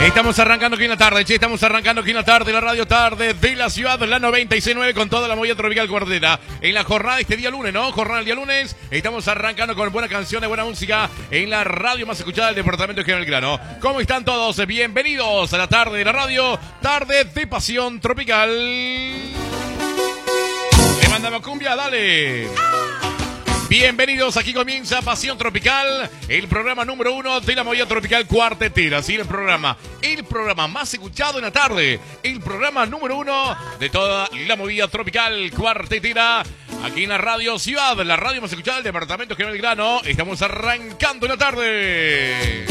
Estamos arrancando aquí en la tarde, estamos arrancando aquí en la tarde, la radio tarde de la ciudad, la 96.9 con toda la movida tropical cuarteta. En la jornada de este día lunes, ¿no? Jornada del día lunes, estamos arrancando con buena canción, buena música en la radio más escuchada del departamento de General Belgrano. ¿Cómo están todos? Bienvenidos a la tarde de la radio, tarde de pasión tropical. Le mandamos cumbia, dale. Bienvenidos, aquí comienza Pasión Tropical, el programa número 1 de la movida tropical cuartetera. Sí, el programa más escuchado en la tarde, el programa número 1 de toda la movida tropical cuartetera. Aquí en la radio Ciudad, la radio más escuchada del departamento de General Belgrano. Estamos arrancando en la tarde.